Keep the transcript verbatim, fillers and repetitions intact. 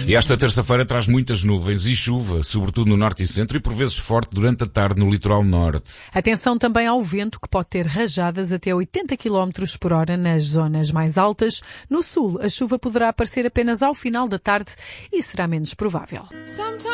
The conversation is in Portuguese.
E esta terça-feira traz muitas nuvens e chuva, sobretudo no norte e centro, e por vezes forte durante a tarde no litoral norte. Atenção também ao vento, que pode ter rajadas até oitenta quilómetros por hora nas zonas mais altas. No sul, a chuva poderá aparecer apenas ao final da tarde e será menos provável.